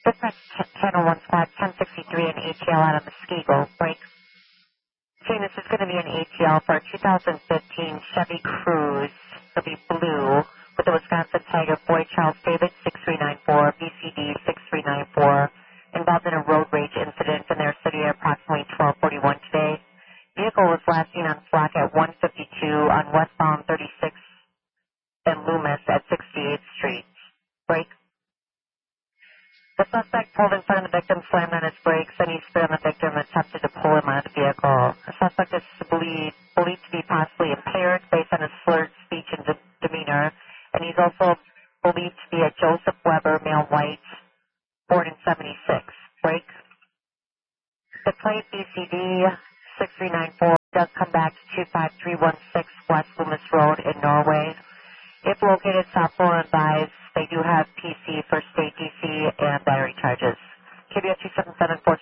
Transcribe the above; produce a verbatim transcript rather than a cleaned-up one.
Dispatch Channel one Squad ten sixty-three and A T L out of Muskego. Break. Okay, this is going to be an A T L for a two thousand fifteen Chevy Cruze. It'll be blue with the Wisconsin Tiger Boy Charles David six three nine four, B C D six three nine four. Involved in a road rage incident in their city at approximately twelve forty-one today. Vehicle was last seen on flock at one fifty-two on westbound thirty-sixth and Loomis at sixty-eighth Street. Break. The suspect pulled in front of the victim, slammed on his brakes, and he spit on the victim and attempted to pull him out of the vehicle. The suspect is believed, believed to be possibly impaired based on his slurred speech and de- demeanor, and he's also believed to be a Joseph Weber, male white, born in seventy-six. Break. The plate B C D six three nine four does come back to two five three one six West Loomis Road in Norway. If located, South Florida advised, they do have P C for state D C and battery charges. K B O two seven seven four